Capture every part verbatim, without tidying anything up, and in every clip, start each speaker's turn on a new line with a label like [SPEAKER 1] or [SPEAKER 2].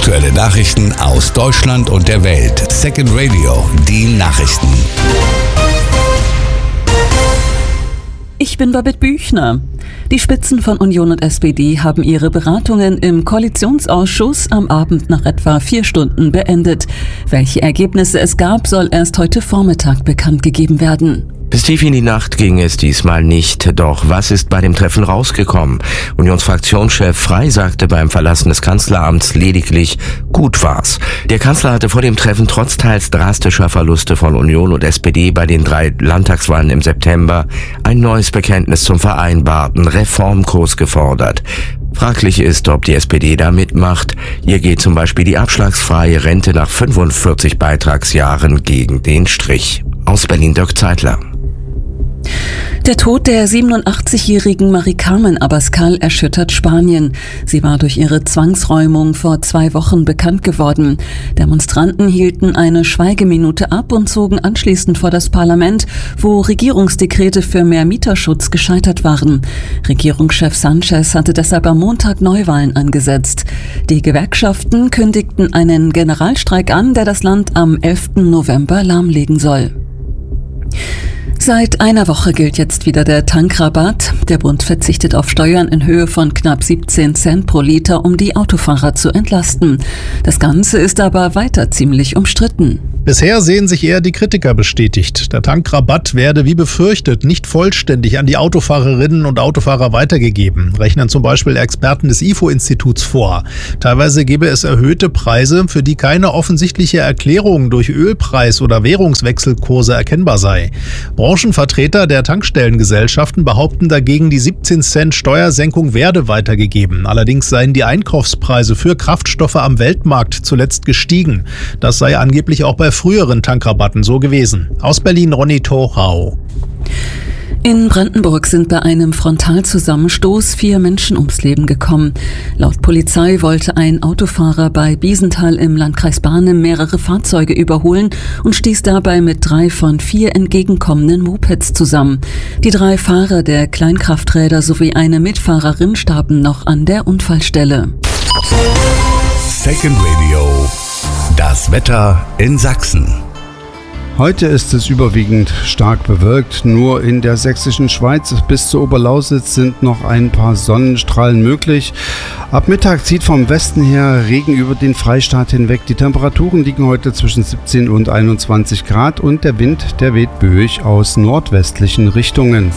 [SPEAKER 1] Aktuelle Nachrichten aus Deutschland und der Welt. Second Radio, die Nachrichten.
[SPEAKER 2] Ich bin Babette Büchner. Die Spitzen von Union und S P D haben ihre Beratungen im Koalitionsausschuss am Abend nach etwa vier Stunden beendet. Welche Ergebnisse es gab, soll erst heute Vormittag bekannt gegeben werden.
[SPEAKER 3] Bis tief in die Nacht ging es diesmal nicht. Doch was ist bei dem Treffen rausgekommen? Unionsfraktionschef Frey sagte beim Verlassen des Kanzleramts lediglich, gut war's. Der Kanzler hatte vor dem Treffen trotz teils drastischer Verluste von Union und S P D bei den drei Landtagswahlen im September ein neues Bekenntnis zum vereinbarten Reformkurs gefordert. Fraglich ist, ob die S P D da mitmacht. Ihr geht zum Beispiel die abschlagsfreie Rente nach fünfundvierzig Beitragsjahren gegen den Strich. Aus Berlin Dirk Zeitler.
[SPEAKER 2] Der Tod der siebenundachtzigjährigen Mari-Carmen Abascal erschüttert Spanien. Sie war durch ihre Zwangsräumung vor zwei Wochen bekannt geworden. Demonstranten hielten eine Schweigeminute ab und zogen anschließend vor das Parlament, wo Regierungsdekrete für mehr Mieterschutz gescheitert waren. Regierungschef Sanchez hatte deshalb am Montag Neuwahlen angesetzt. Die Gewerkschaften kündigten einen Generalstreik an, der das Land am elften November lahmlegen soll. Seit einer Woche gilt jetzt wieder der Tankrabatt. Der Bund verzichtet auf Steuern in Höhe von knapp siebzehn Cent pro Liter, um die Autofahrer zu entlasten. Das Ganze ist aber weiter ziemlich umstritten.
[SPEAKER 4] Bisher sehen sich eher die Kritiker bestätigt. Der Tankrabatt werde wie befürchtet nicht vollständig an die Autofahrerinnen und Autofahrer weitergegeben, rechnen zum Beispiel Experten des I F O-Instituts vor. Teilweise gebe es erhöhte Preise, für die keine offensichtliche Erklärung durch Ölpreis- oder Währungswechselkurse erkennbar sei. Branchenvertreter der Tankstellengesellschaften behaupten dagegen, die siebzehn Cent Steuersenkung werde weitergegeben. Allerdings seien die Einkaufspreise für Kraftstoffe am Weltmarkt zuletzt gestiegen. Das sei angeblich auch bei früheren Tankrabatten so gewesen. Aus Berlin Ronny Thorau.
[SPEAKER 2] In Brandenburg sind bei einem Frontalzusammenstoß vier Menschen ums Leben gekommen. Laut Polizei wollte ein Autofahrer bei Biesenthal im Landkreis Barnim mehrere Fahrzeuge überholen und stieß dabei mit drei von vier entgegenkommenden Mopeds zusammen. Die drei Fahrer der Kleinkrafträder sowie eine Mitfahrerin starben noch an der Unfallstelle.
[SPEAKER 1] Second Radio, das Wetter in Sachsen.
[SPEAKER 5] Heute ist es überwiegend stark bewölkt. Nur in der sächsischen Schweiz bis zur Oberlausitz sind noch ein paar Sonnenstrahlen möglich. Ab Mittag zieht vom Westen her Regen über den Freistaat hinweg. Die Temperaturen liegen heute zwischen siebzehn und einundzwanzig Grad und der Wind, der weht böig aus nordwestlichen Richtungen.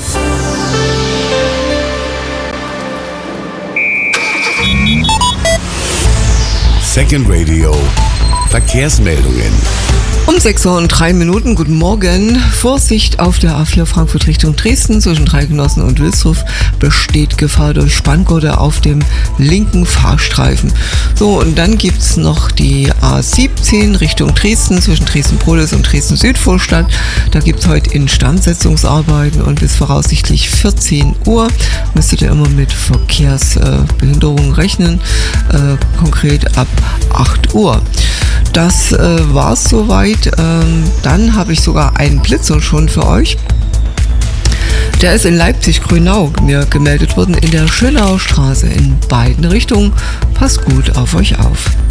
[SPEAKER 1] Second Radio, Verkehrsmeldungen.
[SPEAKER 6] Um sechs Uhr und drei Minuten, guten Morgen. Vorsicht auf der A vier Frankfurt Richtung Dresden zwischen Dreigenossen und Wilsdruf besteht Gefahr durch Spanngurte auf dem linken Fahrstreifen. So, und dann gibt's noch die A siebzehn Richtung Dresden zwischen Dresden-Prolis und Dresden-Südvorstadt. Da gibt's heute Instandsetzungsarbeiten und bis voraussichtlich vierzehn Uhr müsstet ihr immer mit Verkehrsbehinderungen äh, rechnen, äh, konkret ab acht Uhr. Das äh, war's soweit. Ähm, dann habe ich sogar einen Blitzer schon für euch. Der ist in Leipzig-Grünau mir gemeldet worden in der Schönauer Straße in beiden Richtungen. Passt gut auf euch auf.